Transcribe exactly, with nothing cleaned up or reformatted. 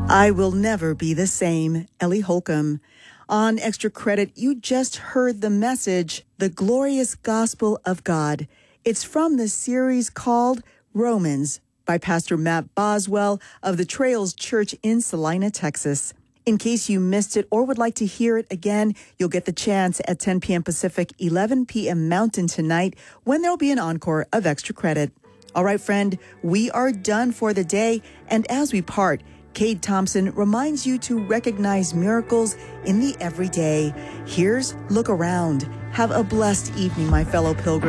I Will Never Be the Same, Ellie Holcomb. On Extra Credit, you just heard the message, The Glorious Gospel of God. It's from the series called Romans by Pastor Matt Boswell of the Trails Church in Salina, Texas. In case you missed it or would like to hear it again, you'll get the chance at ten p.m. Pacific, eleven p.m. Mountain tonight when there'll be an encore of Extra Credit. All right, friend, we are done for the day, and as we part, Cade Thompson reminds you to recognize miracles in the everyday. Here's Look Around. Have a blessed evening, my fellow pilgrims.